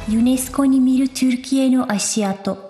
ユネスコに見るトゥルキエの足跡。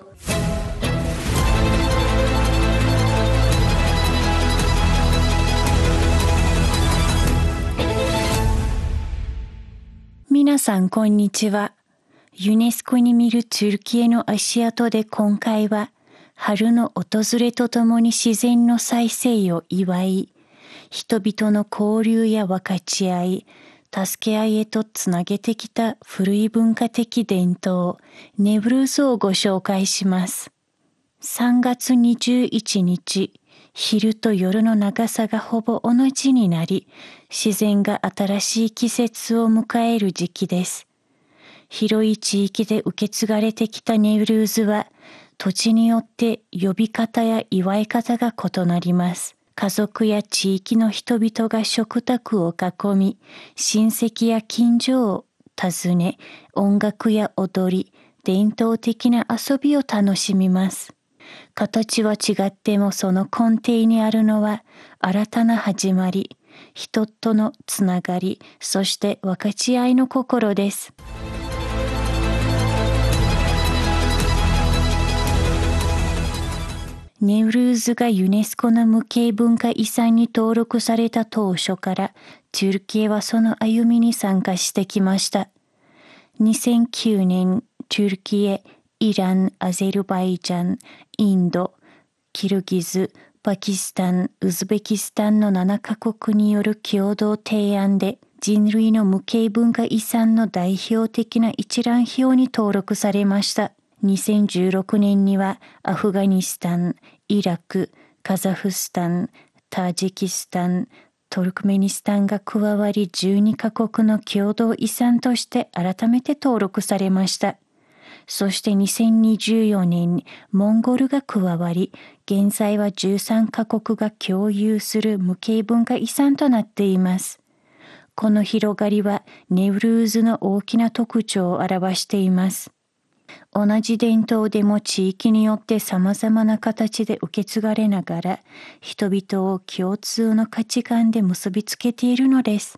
皆さんこんにちは。ユネスコに見るトゥルキエの足跡で今回は春の訪れとともに自然の再生を祝い、人々の交流や分かち合い、助け合いへとつなげてきた古い文化的伝統、ネブルーズをご紹介します。3月21日、昼と夜の長さがほぼ同じになり、自然が新しい季節を迎える時期です。広い地域で受け継がれてきたネブルーズは、土地によって呼び方や祝い方が異なります。家族や地域の人々が食卓を囲み、親戚や近所を訪ね、音楽や踊り、伝統的な遊びを楽しみます。形は違ってもその根底にあるのは新たな始まり、人とのつながり、そして分かち合いの心です。ネウルーズがユネスコの無形文化遺産に登録された当初からトゥルキエはその歩みに参加してきました。2009年、トゥルキエ、イラン、アゼルバイジャン、インド、キルギズ、パキスタン、ウズベキスタンの7カ国による共同提案で人類の無形文化遺産の代表的な一覧表に登録されました。2016年にはアフガニスタン、イラク、カザフスタン、タジキスタン、トルクメニスタンが加わり12カ国の共同遺産として改めて登録されました。そして2024年、モンゴルが加わり、現在は13カ国が共有する無形文化遺産となっています。この広がりはネウルーズの大きな特徴を表しています。同じ伝統でも地域によって様々な形で受け継がれながら、人々を共通の価値観で結びつけているのです。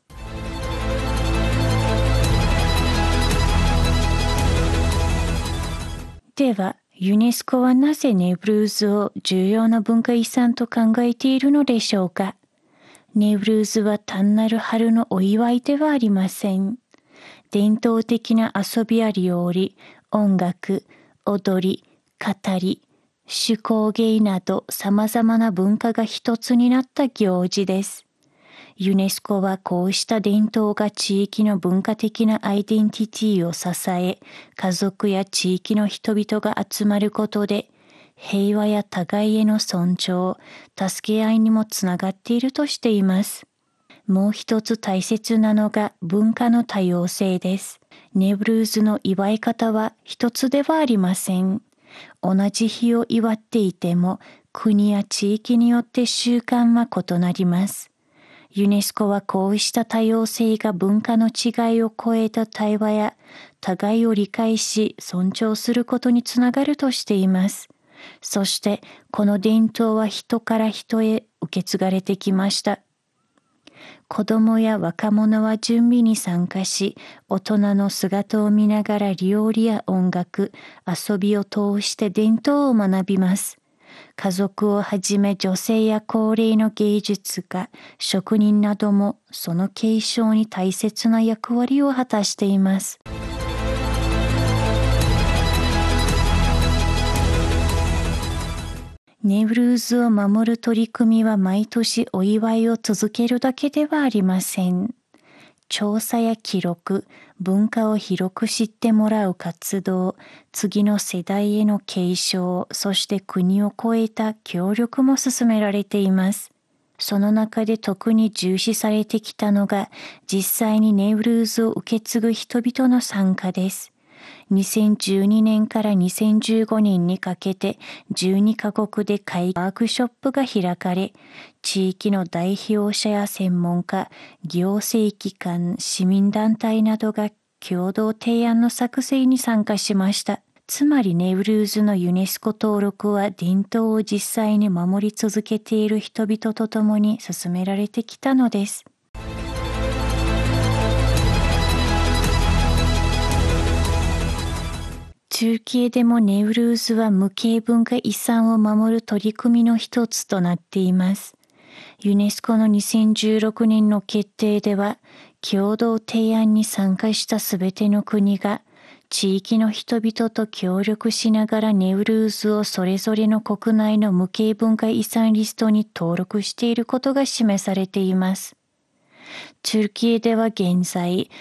では、ユネスコはなぜネブルーズを重要な文化遺産と考えているのでしょうか。ネブルーズは単なる春のお祝いではありません。伝統的な遊びや料理、音楽、踊り、語り、手工芸など様々な文化が一つになった行事です。ユネスコはこうした伝統が地域の文化的なアイデンティティを支え、家族や地域の人々が集まることで、平和や互いへの尊重、助け合いにもつながっているとしています。もう一つ大切なのが文化の多様性です。ネブルーズの祝い方は一つではありません。同じ日を祝っていても、国や地域によって習慣は異なります。ユネスコはこうした多様性が文化の違いを超えた対話や互いを理解し尊重することにつながるとしています。そしてこの伝統は人から人へ受け継がれてきました。子供や若者は準備に参加し、大人の姿を見ながら料理や音楽、遊びを通して伝統を学びます。家族をはじめ女性や高齢の芸術家、職人などもその継承に大切な役割を果たしています。ネブルーズを守る取り組みは毎年お祝いを続けるだけではありません。調査や記録、文化を広く知ってもらう活動、次の世代への継承、そして国を超えた協力も進められています。その中で特に重視されてきたのが、実際にネブルーズを受け継ぐ人々の参加です。2012年から2015年にかけて12カ国でワークショップが開かれ、地域の代表者や専門家、行政機関、市民団体などが共同提案の作成に参加しました。つまりネブルーズのユネスコ登録は伝統を実際に守り続けている人々と共に進められてきたのです。 トゥルキエでもネウルーズは無形文化遺産を守る取り組みの一つとなっています。ユネスコの2016年の決定では、共同提案に参加したすべての国が、地域の人々と協力しながらネウルーズをそれぞれの国内の無形文化遺産リストに登録していることが示されています。トゥルキエでは現在、